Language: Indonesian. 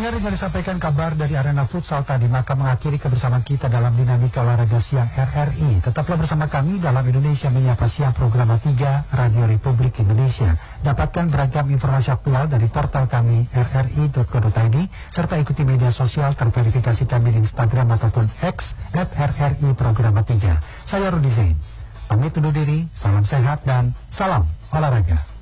Pendengar yang disampaikan kabar dari arena futsal tadi, maka mengakhiri kebersamaan kita dalam dinamika olahraga siang RRI. Tetaplah bersama kami dalam Indonesia Menyapa Siang program 3 Radio Republik Indonesia. Dapatkan beragam informasi aktual dari portal kami rri.co.id serta ikuti media sosial terverifikasi kami di Instagram ataupun X @RRI program 3. Saya Rudi Zain. Pamit undur diri, salam sehat dan salam olahraga.